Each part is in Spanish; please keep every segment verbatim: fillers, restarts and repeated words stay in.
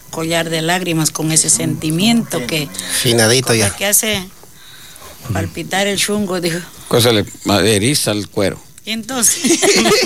collar de lágrimas con ese sentimiento que... Finadito ya. Que hace palpitar el chungo, dijo. Cosa le eriza el cuero. Y entonces...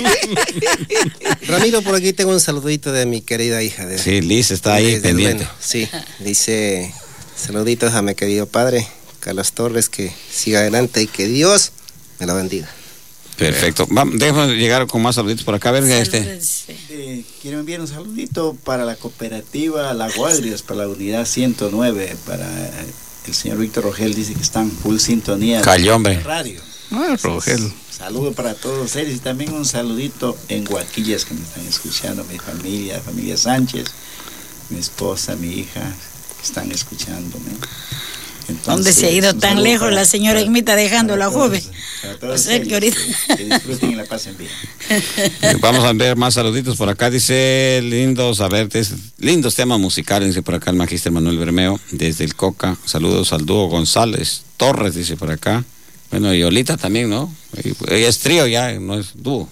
Ramiro, por aquí tengo un saludito de mi querida hija. De, sí, Liz está ahí pendiente. Bueno, sí, dice, saluditos a mi querido padre, Carlos Torres, que siga adelante y que Dios me la bendiga. Perfecto. Vamos, déjame llegar con más saluditos por acá. A ver, este. Eh, quiero enviar un saludito para la cooperativa La Guardias, para la unidad ciento nueve, para el señor Víctor Rogel, dice que están full sintonía Cayó, hombre. de radio. Ah, Rogel. Saludo para todos ellos y también un saludito en Guaquillas que me están escuchando, mi familia, familia Sánchez, mi esposa, mi hija, que están escuchándome. Entonces, ¿dónde se ha ido tan lejos la señora Igmita dejando la joven? O sea, que, ahorita... que disfruten y la pasen bien. Vamos a ver más saluditos por acá. Dice, lindos, a ver, lindos temas musicales, dice por acá el magíster Manuel Bermeo, desde el Coca. Saludos al dúo González Torres, dice por acá. Bueno, y Olita también, ¿no? Ella es trío ya, no es dúo.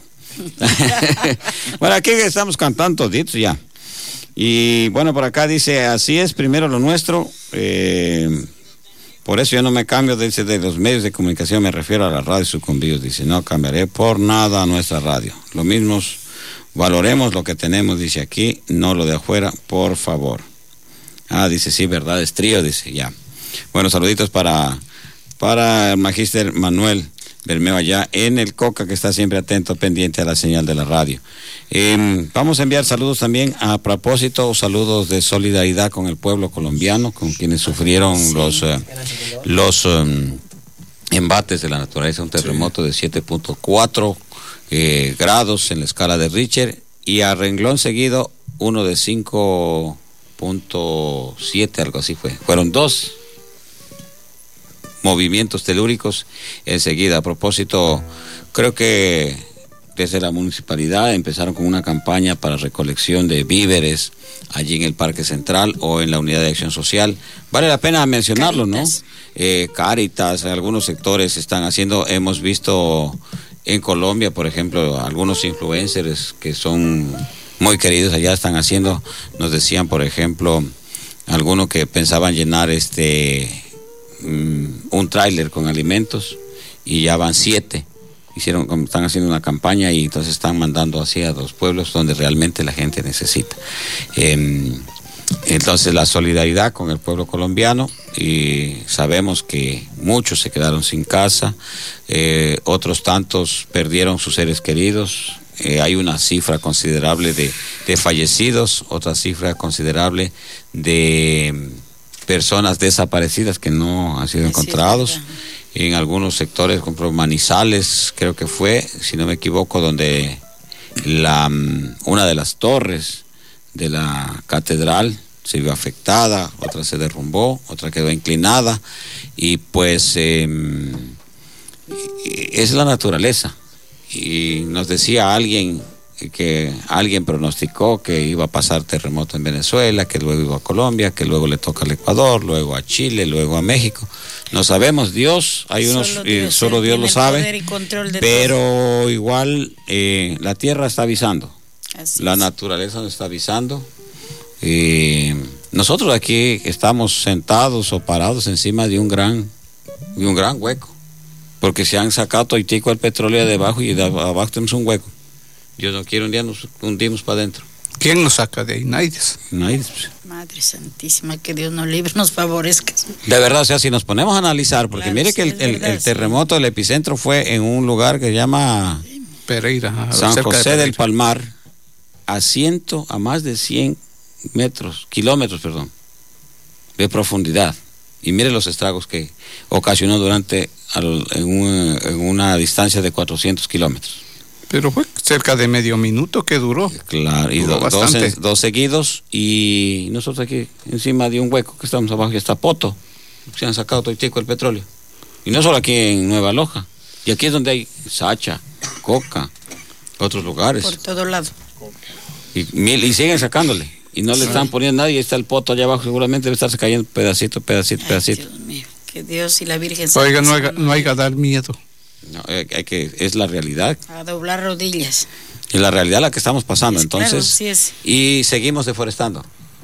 Bueno, aquí estamos cantando toditos ya. Y bueno, por acá dice, así es, primero lo nuestro. Eh, por eso yo no me cambio, dice, de los medios de comunicación, me refiero a la radio y sus convíos. Dice, no cambiaré por nada a nuestra radio. Lo mismo, valoremos lo que tenemos, dice aquí, no lo de afuera, por favor. Ah, dice, sí, verdad, es trío, dice, ya. Bueno, saluditos para... para el magíster Manuel Bermeo allá en el Coca, que está siempre atento, pendiente a la señal de la radio. Eh, vamos a enviar saludos también a propósito, saludos de solidaridad con el pueblo colombiano, con quienes sufrieron sí. los, uh, los um, embates de la naturaleza, un terremoto sí. de siete punto cuatro eh, grados en la escala de Richter, y a renglón seguido uno de cinco punto siete, algo así fue. Fueron dos movimientos telúricos enseguida. A propósito, creo que desde la municipalidad empezaron con una campaña para recolección de víveres allí en el Parque Central o en la Unidad de Acción Social. Vale la pena mencionarlo, Cáritas. ¿no? Eh, Cáritas, en algunos sectores están haciendo, hemos visto en Colombia, por ejemplo, algunos influencers que son muy queridos allá están haciendo, nos decían, por ejemplo, algunos que pensaban llenar este... un tráiler con alimentos y ya van siete. Hicieron, están haciendo una campaña y entonces están mandando hacia los pueblos donde realmente la gente necesita. Eh, entonces la solidaridad con el pueblo colombiano, y sabemos que muchos se quedaron sin casa, eh, otros tantos perdieron sus seres queridos. Eh, hay una cifra considerable de, de fallecidos, otra cifra considerable de personas desaparecidas que no han sido encontrados. En algunos sectores, como Manizales, creo que fue, si no me equivoco, donde la una de las torres de la catedral se vio afectada, otra se derrumbó, otra quedó inclinada, y pues eh, es la naturaleza. Y nos decía alguien que alguien pronosticó que iba a pasar terremoto en Venezuela, que luego iba a Colombia, que luego le toca al Ecuador, luego a Chile, luego a México. No sabemos, Dios, hay unos, solo Dios, eh, solo Dios lo sabe, pero todo. Igual eh, la tierra está avisando, así la es. Naturaleza nos está avisando. Eh, nosotros aquí estamos sentados o parados encima de un gran, de un gran hueco, porque se han sacado toitico el petróleo de debajo y de abajo tenemos un hueco. Dios no quiere, un día nos hundimos para adentro. ¿Quién nos saca de ahí? Nadie. Nadie. Madre Santísima, que Dios nos libre, nos favorezca. De verdad, o sea, si nos ponemos a analizar, porque claro, mire sí, que el, el, verdad, el terremoto, sí. el epicentro fue en un lugar que se llama Pereira, San José de del Palmar, a ciento, a más de cien metros, kilómetros, perdón, de profundidad. Y mire los estragos que ocasionó durante, al, en, una, en una distancia de cuatrocientos kilómetros. Pero fue cerca de medio minuto que duró. Claro, y duró do, dos, en, dos seguidos, y nosotros aquí encima de un hueco que estamos abajo, y está Poto, se han sacado todo el petróleo. Y no solo aquí en Nueva Loja, y aquí es donde hay Sacha, Coca, otros lugares. Por todo lado. Y, y siguen sacándole, y no le están poniendo nada, y está el Poto allá abajo, seguramente debe estarse cayendo pedacito, pedacito, Ay, pedacito. Dios mío, que Dios y la Virgen... Oiga, no hay, no hay que dar miedo. No, hay que, es la realidad. A doblar rodillas. Es la realidad la que estamos pasando, es, entonces. Claro, sí es. Y seguimos deforestando.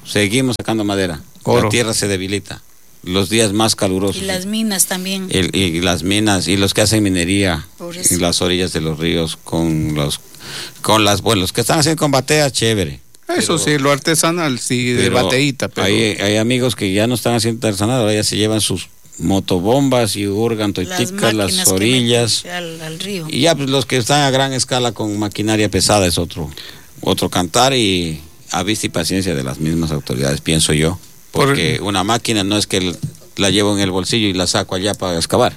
seguimos sacando madera. Oro. La tierra se debilita. Los días más calurosos. Y las minas también. El- y las minas, y los que hacen minería Por eso. en las orillas de los ríos, con los, con las, bueno, los que están haciendo con batea, chévere. Eso sí, lo artesanal, sí, de Pero bateíta, pero hay, hay amigos que ya no están haciendo artesanal, ahora ya se llevan sus motobombas y hurgan toiticas, las, máquinas que orillas. meten Al, al río. Y ya pues, los que están a gran escala con maquinaria pesada es otro, otro cantar, y a vista y paciencia de las mismas autoridades, pienso yo. Porque Por- una máquina no es que el- la llevo en el bolsillo y la saco allá para excavar.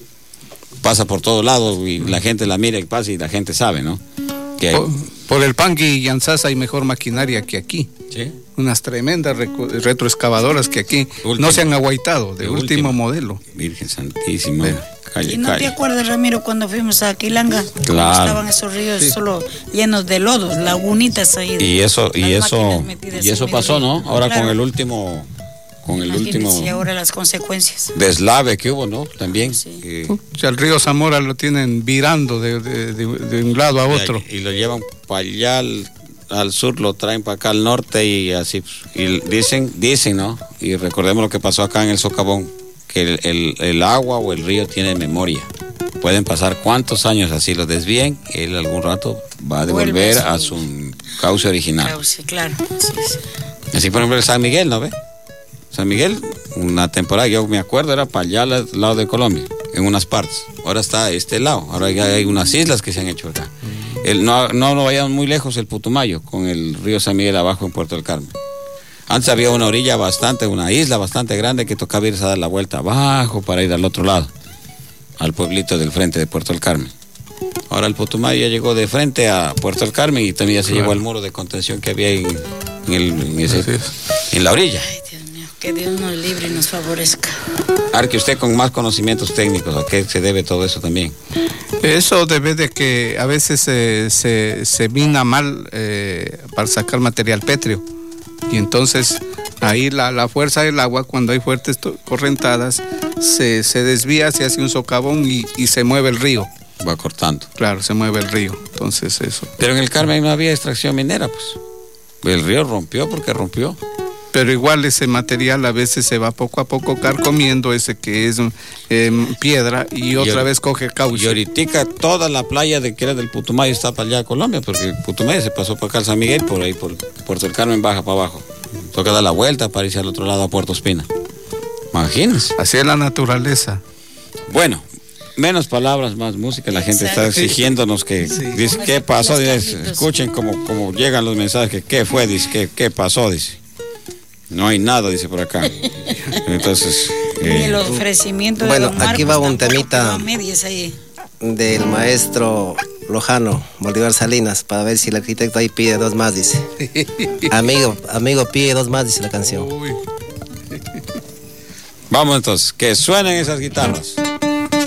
Pasa por todos lados y la gente la mira y pasa y la gente sabe, ¿no? Que hay- por, por el Pangui y Yanzas hay mejor maquinaria que aquí. ¿Sí? Unas tremendas reco- retroexcavadoras que aquí Último. no se han aguaitado, de, De último, último. modelo. Virgen Santísima. Ve. Calle, ¿Y no te calle. acuerdas, Ramiro, cuando fuimos a Quilanga? Cómo Claro. estaban esos ríos solo llenos de lodos, lagunitas ahí. Y eso, y Las eso, máquinas metidas y eso en pasó, medio ¿no? río. Ahora Claro. con el último, con el Imagínense último ahora las consecuencias. deslave que hubo, ¿no? También. Sí. Eh, Pucha, el río Zamora lo tienen virando de, de- de- de un lado a otro. Y lo llevan para allá al, al sur, lo traen para acá al norte y así. pues, Y dicen, dicen, ¿no? Y recordemos lo que pasó acá en el Socavón, que el, el- el agua o el río tiene memoria. Pueden pasar cuántos años así lo desvíen, él algún rato va a Vuelve devolver a a su- su cauce original. Claro, sí, claro. Sí, sí. Así por ejemplo el San Miguel, ¿no ve? San Miguel, una temporada, yo me acuerdo, era para allá al lado de Colombia, en unas partes. Ahora está a este lado, ahora ya hay unas islas que se han hecho acá. El, no, no, no vayamos muy lejos, el Putumayo, con el río San Miguel abajo en Puerto del Carmen. Antes había una orilla bastante, una isla bastante grande que tocaba irse a dar la vuelta abajo para ir al otro lado, al pueblito del frente de Puerto del Carmen. Ahora el Putumayo ya llegó de frente a Puerto del Carmen y también ya se Claro. llevó al muro de contención que había en, en el, en ese- Así es. en la orilla. Ay, Dios mío, que Dios nos libre y nos favorezca. Arque, usted con más conocimientos técnicos, ¿a qué se debe todo eso también? Eso debe de que a veces se, se, se mina mal eh, para sacar material pétreo. Y entonces ahí la, la fuerza del agua, cuando hay fuertes to- correntadas, se, se desvía, se hace un socavón y, y se mueve el río. Va cortando. Claro, se mueve el río. Entonces eso. Pero en el Carmen no había extracción minera, pues. El río rompió porque rompió. Pero igual ese material a veces se va poco a poco carcomiendo, ese que es em, piedra, y otra ahor- vez coge Y cauce. ahorita toda la playa de que era del Putumayo está para allá a Colombia, porque el Putumayo se pasó por acá al San Miguel, por ahí, por Puerto del Carmen baja para abajo. Toca dar la vuelta para irse al otro lado a Puerto Espina. Imagínense. Así es la naturaleza. Bueno, menos palabras, más música. La gente está Exacto. exigiéndonos que Sí. dice, ¿qué pasó? Las Dice, carnitas. escuchen cómo, cómo llegan los mensajes, que qué fue, dice, ¿qué, qué pasó? Dice. No hay nada, dice por acá. Entonces, Y eh, el ofrecimiento Bueno, de don aquí Marcos va un tampoco temita. quedó a medias ahí. Del maestro Lojano, Bolívar Salinas, para ver si el arquitecto ahí pide dos más, dice. Amigo, amigo pide dos más, dice la canción. Uy. vamos entonces, que suenen esas guitarras.